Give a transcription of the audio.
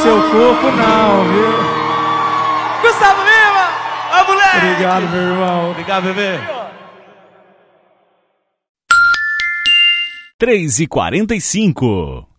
seu corpo não, viu? Gustavo Lima! Ó, moleque! Obrigado, meu irmão. Obrigado, bebê. 3h45.